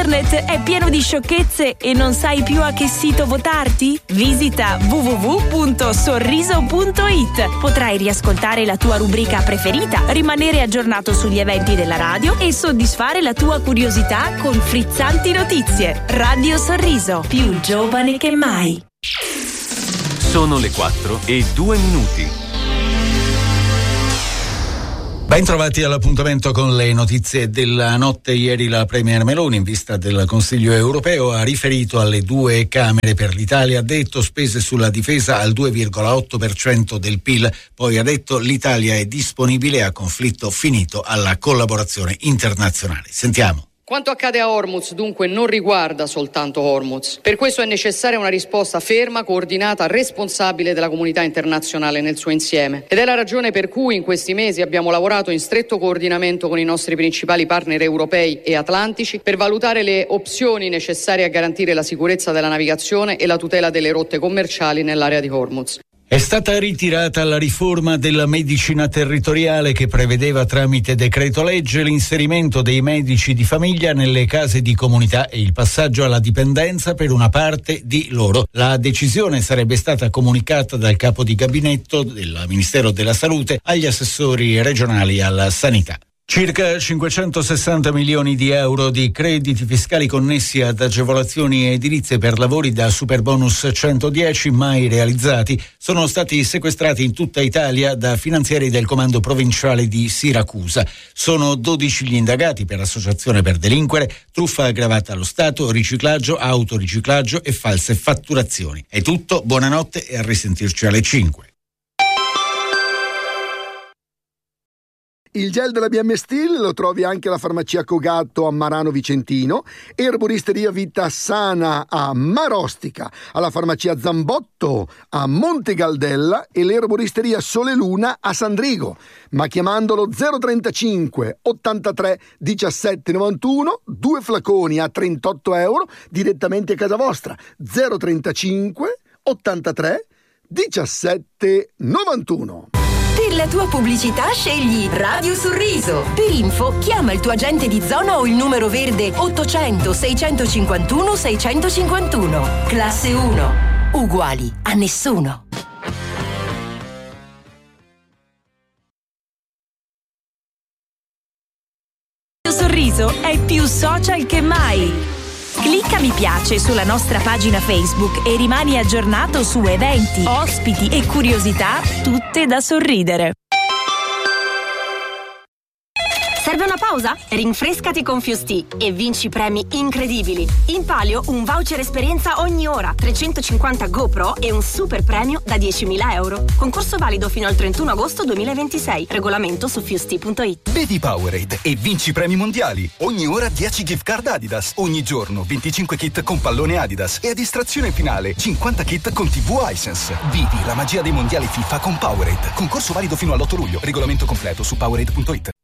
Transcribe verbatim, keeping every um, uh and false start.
Internet è pieno di sciocchezze e non sai più a che sito votarti? Visita w w w punto sorriso punto i t. Potrai riascoltare la tua rubrica preferita, rimanere aggiornato sugli eventi della radio e soddisfare la tua curiosità con frizzanti notizie. Radio Sorriso, più giovane che mai. Sono le quattro e due minuti. Ben trovati all'appuntamento con le notizie della notte. Ieri la Premier Meloni, in vista del Consiglio europeo, ha riferito alle due Camere per l'Italia, ha detto spese sulla difesa al due virgola otto per cento del P I L, poi ha detto l'Italia è disponibile a conflitto finito alla collaborazione internazionale. Sentiamo. Quanto accade a Hormuz dunque non riguarda soltanto Hormuz. Per questo è necessaria una risposta ferma, coordinata, responsabile della comunità internazionale nel suo insieme. Ed è la ragione per cui in questi mesi abbiamo lavorato in stretto coordinamento con i nostri principali partner europei e atlantici per valutare le opzioni necessarie a garantire la sicurezza della navigazione e la tutela delle rotte commerciali nell'area di Hormuz. È stata ritirata la riforma della medicina territoriale che prevedeva tramite decreto legge l'inserimento dei medici di famiglia nelle case di comunità e il passaggio alla dipendenza per una parte di loro. La decisione sarebbe stata comunicata dal capo di gabinetto del Ministero della Salute agli assessori regionali alla sanità. Circa cinquecentosessanta milioni di euro di crediti fiscali connessi ad agevolazioni edilizie per lavori da Superbonus centodieci mai realizzati sono stati sequestrati in tutta Italia da finanzieri del comando provinciale di Siracusa. Sono dodici gli indagati per associazione per delinquere, truffa aggravata allo Stato, riciclaggio, autoriciclaggio e false fatturazioni. È tutto, buonanotte e a risentirci alle cinque. Il gel della B M Steel lo trovi anche alla farmacia Cogatto a Marano Vicentino, erboristeria Vita Sana a Marostica, alla farmacia Zambotto a Monte Galdella e l'erboristeria Sole Luna a Sandrigo. Ma chiamandolo zero trentacinque ottantatré diciassette novantuno, due flaconi a trentotto euro direttamente a casa vostra. zero trentacinque ottantatré diciassette novantuno. Per la tua pubblicità scegli Radio Sorriso. Per info chiama il tuo agente di zona o il numero verde ottocento seicentocinquantuno seicentocinquantuno. Classe uno. Uguali a nessuno. Radio Sorriso è più social che mai. Clicca mi piace sulla nostra pagina Facebook e rimani aggiornato su eventi, ospiti e curiosità, tutte da sorridere. Serve una pausa? Rinfrescati con Fusti e vinci premi incredibili. In palio un voucher esperienza ogni ora, trecentocinquanta GoPro e un super premio da diecimila euro. Concorso valido fino al trentuno agosto duemilaventisei. Regolamento su fusti punto it. Bevi Powerade e vinci premi mondiali. Ogni ora dieci gift card Adidas. Ogni giorno venticinque kit con pallone Adidas. E a distrazione finale cinquanta kit con tivù Hisense. Vivi la magia dei mondiali FIFA con Powerade. Concorso valido fino all'otto luglio. Regolamento completo su powerade punto it.